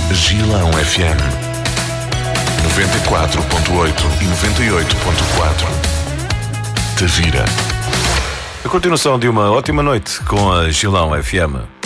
Gilão FM 94.8 e 98.4. Tavira. A continuação de uma ótima noite com a Gilão FM.